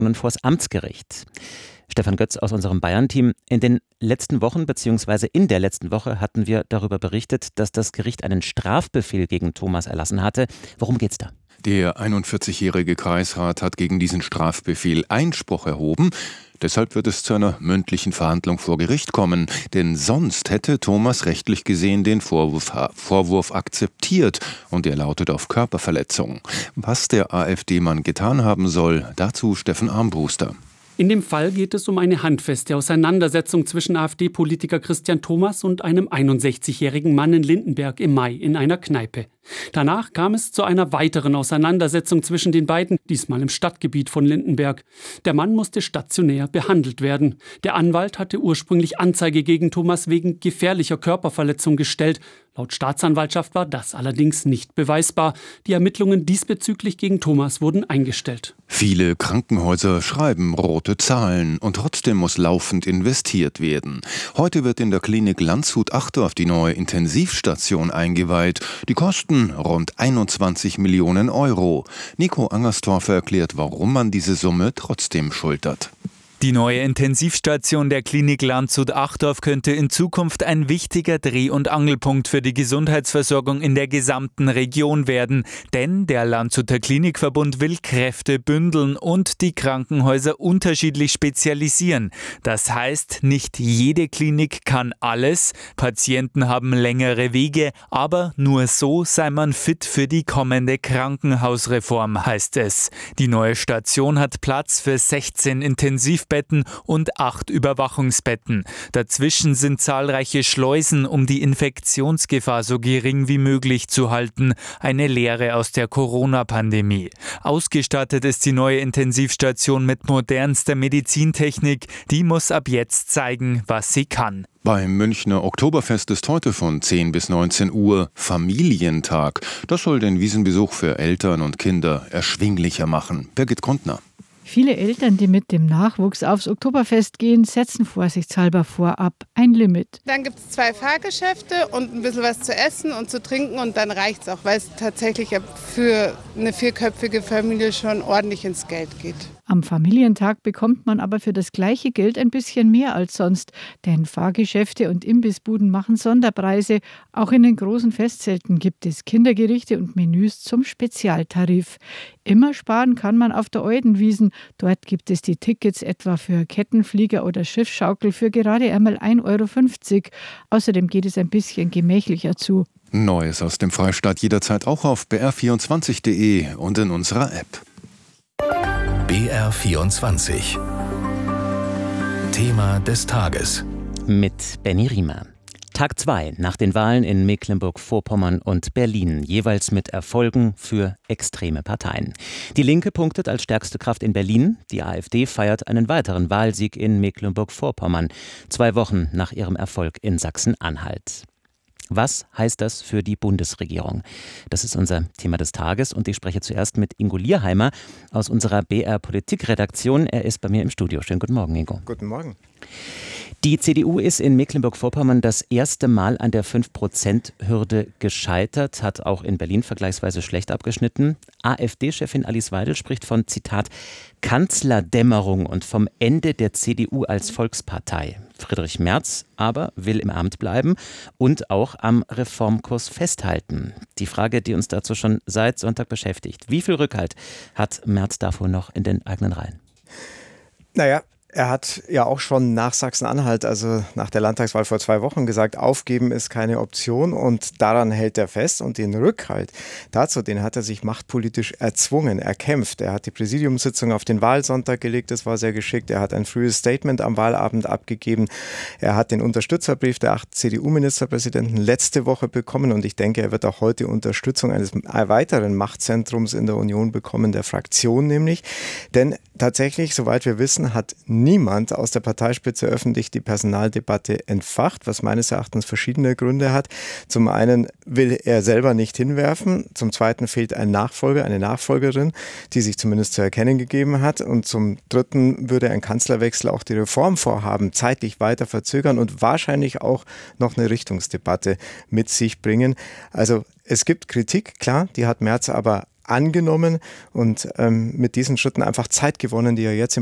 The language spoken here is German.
nun vors Amtsgericht. Stefan Götz aus unserem Bayern-Team. In den letzten Wochen bzw. in der letzten Woche hatten wir darüber berichtet, dass das Gericht einen Strafbefehl gegen Thomas erlassen hatte. Worum geht's da? Der 41-jährige Kreisrat hat gegen diesen Strafbefehl Einspruch erhoben. Deshalb wird es zu einer mündlichen Verhandlung vor Gericht kommen. Denn sonst hätte Thomas rechtlich gesehen den Vorwurf akzeptiert. Und er lautet auf Körperverletzung. Was der AfD-Mann getan haben soll, dazu Steffen Armbruster. In dem Fall geht es um eine handfeste Auseinandersetzung zwischen AfD-Politiker Christian Thomas und einem 61-jährigen Mann in Lindenberg im Mai in einer Kneipe. Danach kam es zu einer weiteren Auseinandersetzung zwischen den beiden, diesmal im Stadtgebiet von Lindenberg. Der Mann musste stationär behandelt werden. Der Anwalt hatte ursprünglich Anzeige gegen Thomas wegen gefährlicher Körperverletzung gestellt. Laut Staatsanwaltschaft war das allerdings nicht beweisbar. Die Ermittlungen diesbezüglich gegen Thomas wurden eingestellt. Viele Krankenhäuser schreiben rote Zahlen und trotzdem muss laufend investiert werden. Heute wird in der Klinik Landshut-Achterhof die neue Intensivstation eingeweiht. Die Kosten rund 21 Millionen Euro. Nico Angerstorfer erklärt, warum man diese Summe trotzdem schultert. Die neue Intensivstation der Klinik Landshut-Achterhof könnte in Zukunft ein wichtiger Dreh- und Angelpunkt für die Gesundheitsversorgung in der gesamten Region werden. Denn der Landshuter Klinikverbund will Kräfte bündeln und die Krankenhäuser unterschiedlich spezialisieren. Das heißt, nicht jede Klinik kann alles. Patienten haben längere Wege, aber nur so sei man fit für die kommende Krankenhausreform, heißt es. Die neue Station hat Platz für 16 Intensivbetten und 8 Überwachungsbetten. Dazwischen sind zahlreiche Schleusen, um die Infektionsgefahr so gering wie möglich zu halten. Eine Lehre aus der Corona-Pandemie. Ausgestattet ist die neue Intensivstation mit modernster Medizintechnik. Die muss ab jetzt zeigen, was sie kann. Beim Münchner Oktoberfest ist heute von 10 bis 19 Uhr Familientag. Das soll den Wiesenbesuch für Eltern und Kinder erschwinglicher machen. Birgit Grundner. Viele Eltern, die mit dem Nachwuchs aufs Oktoberfest gehen, setzen vorsichtshalber vorab ein Limit. Dann gibt es 2 Fahrgeschäfte und ein bisschen was zu essen und zu trinken und dann reicht es auch, weil es tatsächlich für eine 4-köpfige Familie schon ordentlich ins Geld geht. Am Familientag bekommt man aber für das gleiche Geld ein bisschen mehr als sonst, denn Fahrgeschäfte und Imbissbuden machen Sonderpreise. Auch in den großen Festzelten gibt es Kindergerichte und Menüs zum Spezialtarif. Immer sparen kann man auf der Eudenwiesen. Dort gibt es die Tickets etwa für Kettenflieger oder Schiffsschaukel für gerade einmal 1,50 €. Außerdem geht es ein bisschen gemächlicher zu. Neues aus dem Freistaat jederzeit auch auf br24.de und in unserer App. BR24 Thema des Tages Mit Benny Riemer. Tag 2 nach den Wahlen in Mecklenburg-Vorpommern und Berlin, jeweils mit Erfolgen für extreme Parteien. Die Linke punktet als stärkste Kraft in Berlin, die AfD feiert einen weiteren Wahlsieg in Mecklenburg-Vorpommern, 2 Wochen nach ihrem Erfolg in Sachsen-Anhalt. Was heißt das für die Bundesregierung? Das ist unser Thema des Tages und ich spreche zuerst mit Ingo Lierheimer aus unserer BR-Politik-Redaktion. Er ist bei mir im Studio. Schönen guten Morgen, Ingo. Guten Morgen. Die CDU ist in Mecklenburg-Vorpommern das erste Mal an der 5%-Hürde gescheitert, hat auch in Berlin vergleichsweise schlecht abgeschnitten. AfD-Chefin Alice Weidel spricht von, Zitat, Kanzlerdämmerung und vom Ende der CDU als Volkspartei. Friedrich Merz aber will im Amt bleiben und auch am Reformkurs festhalten. Die Frage, die uns dazu schon seit Sonntag beschäftigt. Wie viel Rückhalt hat Merz davor noch in den eigenen Reihen? Naja, er hat ja auch schon nach Sachsen-Anhalt, also nach der Landtagswahl vor 2 Wochen gesagt, aufgeben ist keine Option und daran hält er fest und den Rückhalt dazu, den hat er sich machtpolitisch erzwungen, erkämpft. Er hat die Präsidiumssitzung auf den Wahlsonntag gelegt, das war sehr geschickt. Er hat ein frühes Statement am Wahlabend abgegeben. Er hat den Unterstützerbrief der 8 CDU-Ministerpräsidenten letzte Woche bekommen und ich denke, er wird auch heute Unterstützung eines weiteren Machtzentrums in der Union bekommen, der Fraktion nämlich. Denn tatsächlich, soweit wir wissen, hat niemand aus der Parteispitze öffentlich die Personaldebatte entfacht, was meines Erachtens verschiedene Gründe hat. Zum einen will er selber nicht hinwerfen, zum zweiten fehlt ein Nachfolger, eine Nachfolgerin, die sich zumindest zu erkennen gegeben hat und zum dritten würde ein Kanzlerwechsel auch die Reformvorhaben zeitlich weiter verzögern und wahrscheinlich auch noch eine Richtungsdebatte mit sich bringen. Also es gibt Kritik, klar, die hat Merz aber angenommen und mit diesen Schritten einfach Zeit gewonnen, die er jetzt